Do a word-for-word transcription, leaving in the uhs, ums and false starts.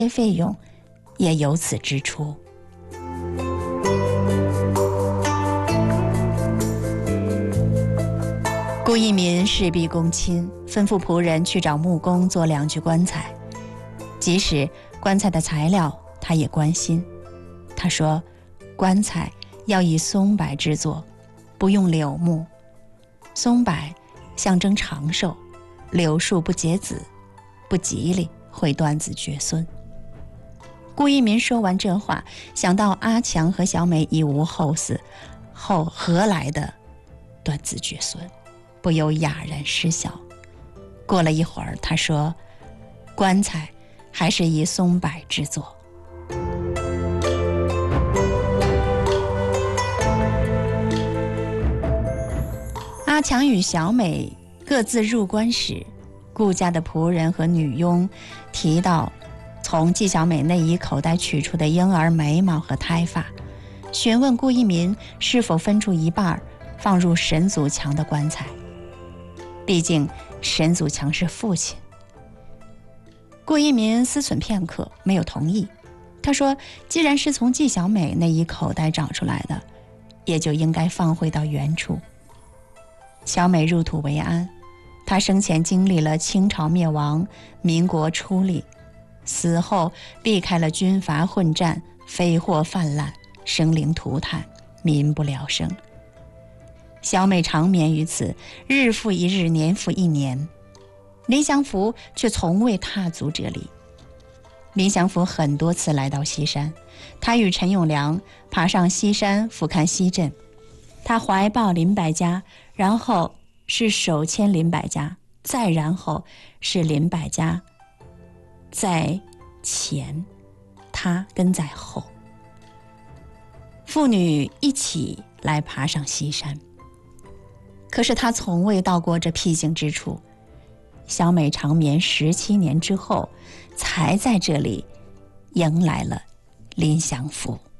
费用也由此支出。顾一民事必躬亲，吩咐仆人去找木工做两具棺材。即使棺材的材料他也关心，他说棺材要以松柏制作，不用柳木。松柏象征长寿，柳树不结子，不吉利，会断子绝孙。顾一民说完这话，想到阿强和小美已无后嗣，后何来的断子绝孙，不由哑然失笑。过了一会儿，他说棺材还是以松柏制作。阿强与小美各自入棺时，顾家的仆人和女佣提到从纪小美内衣口袋取出的婴儿眉毛和胎发，询问顾一民是否分出一半放入沈祖强的棺材。毕竟沈祖强是父亲。顾一民思忖片刻，没有同意。他说既然是从纪小美内衣口袋找出来的，也就应该放回到原处。小美入土为安，她生前经历了清朝灭亡、民国出立，死后避开了军阀混战，非祸泛滥，生灵涂炭，民不聊生。小美长眠于此，日复一日，年复一年。林祥福却从未踏足这里。林祥福很多次来到西山，他与陈永良爬上西山俯瞰西镇，他怀抱林百家，然后是手牵林百家，再然后是林百家在前，他跟在后，父女一起来爬上西山。可是他从未到过这僻静之处，小美长眠十七年之后，才在这里迎来了林祥福。